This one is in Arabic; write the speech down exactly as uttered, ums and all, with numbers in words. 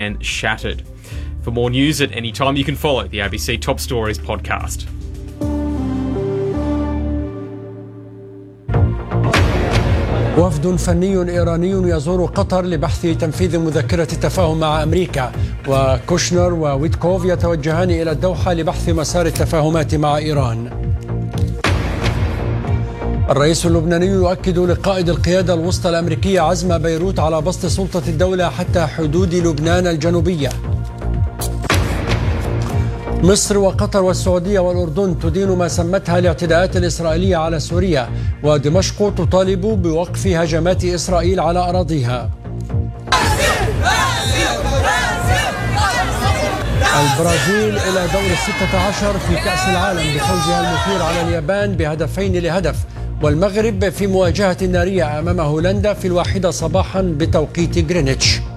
and shattered. For more news at any time, you can follow the A B C Top Stories podcast. وفد فني إيراني يزور قطر لبحث تنفيذ مذكرة التفاهم مع أمريكا، وكوشنر وويتكوف يتوجهان إلى الدوحة لبحث مسار التفاهمات مع إيران. الرئيس اللبناني يؤكد لقائد القيادة الوسطى الأمريكية عزم بيروت على بسط سلطة الدولة حتى حدود لبنان الجنوبية. مصر وقطر والسعودية والأردن تدين ما سمتها الاعتداءات الإسرائيلية على سوريا، ودمشق تطالب بوقف هجمات إسرائيل على أراضيها. البرازيل إلى دور الستة عشر في كأس العالم بفوزها المثير على اليابان بهدفين لهدف، والمغرب في مواجهة نارية أمام هولندا في الواحدة صباحا بتوقيت غرينتش.